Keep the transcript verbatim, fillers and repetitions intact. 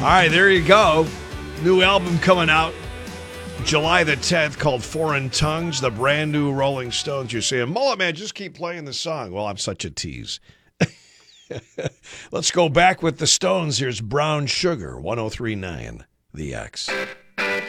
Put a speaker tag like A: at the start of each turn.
A: right, there you go. New album coming out July the tenth called Foreign Tongues, the brand new Rolling Stones. You're saying, Mullet Man, just keep playing the song. Well, I'm such a tease. Let's go back with the Stones. Here's Brown Sugar, one oh three point nine, The X.